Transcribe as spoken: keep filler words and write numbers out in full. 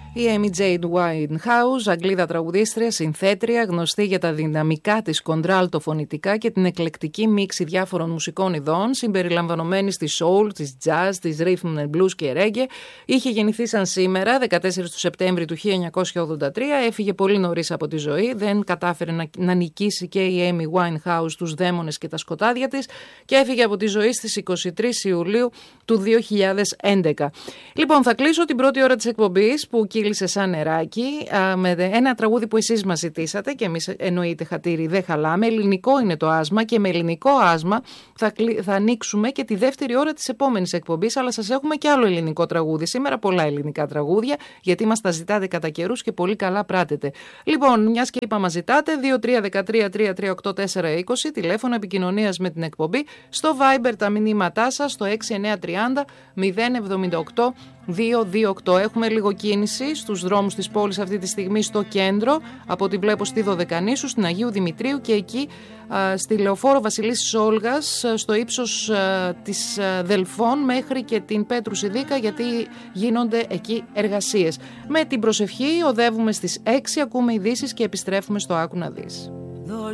Η Amy Jane Winehouse, Αγγλίδα τραγουδίστρια, συνθέτρια, γνωστή για τα δυναμικά της κοντράλτο φωνητικά και την εκλεκτική μίξη διάφορων μουσικών ειδών, συμπεριλαμβανομένης της soul, της jazz, της rhythm and blues και reggae. Είχε γεννηθεί σαν σήμερα, δεκατέσσερις του Σεπτέμβρη του χίλια εννιακόσια ογδόντα τρία, έφυγε πολύ νωρίς από τη ζωή, δεν κατάφερε να, να νικήσει και η Amy Winehouse τους δαίμονες και τα σκοτάδια της και έφυγε από τη ζωή στις είκοσι τρεις Ιουλίου του δύο χιλιάδες έντεκα. Λοιπόν, θα κλείσω την πρώτη ώρα της εκπομπής που κύλησε σαν νεράκι με ένα τραγούδι που εσείς μας ζητήσατε και εμείς εννοείται χατήρι δεν χαλάμε. Ελληνικό είναι το άσμα και με ελληνικό άσμα θα, θα ανοίξουμε και τη δεύτερη ώρα της επόμενης εκπομπής, αλλά σας έχουμε και άλλο ελληνικό τραγούδι. Σήμερα πολλά ελληνικά τραγούδια, γιατί μας τα ζητάτε κατά καιρούς και πολύ καλά πράτετε. Λοιπόν, μιας και είπα μας ζητάτε, δύο τρία ένα τρία τρία τρία οκτώ τέσσερα είκοσι, τηλέφωνο επικοινωνίας με την εκπομπή, στο Viber τα μηνύματά σας, στο έξι εννιά τρία μηδέν μηδέν εβδομήντα οκτώ δύο δύο οκτώ. Έχουμε λίγο κίνηση στους δρόμους της πόλης αυτή τη στιγμή στο κέντρο, από ό,τι βλέπω στη Δωδεκανήσου, στην Αγίου Δημητρίου και εκεί α, στη Λεωφόρο Βασιλής Όλγας, στο ύψος α, της α, Δελφών μέχρι και την Πέτρου Σιδίκα, γιατί γίνονται εκεί εργασίες. Με την προσευχή οδεύουμε στις έξι, ακούμε ειδήσεις και επιστρέφουμε στο Άκου να δεις.